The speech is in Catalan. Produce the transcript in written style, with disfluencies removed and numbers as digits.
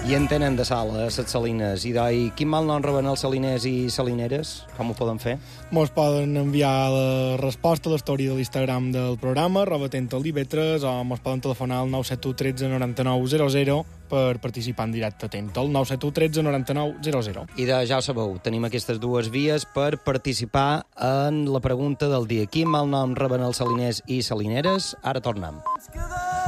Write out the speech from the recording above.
I en tenen de sal, a les salines. I quin mal nom reben els saliners i salineres? Com ho poden fer? Mos poden enviar la resposta a l'història de l'Instagram del programa, @atentolivetres, o mos poden telefonar al 971 13 99 00 per participar en directe atent, al 971 13 99 00. I ja ho sabeu, tenim aquestes dues vies per participar en la pregunta del dia. Quin mal nom reben els saliners i salineres? Ara tornem.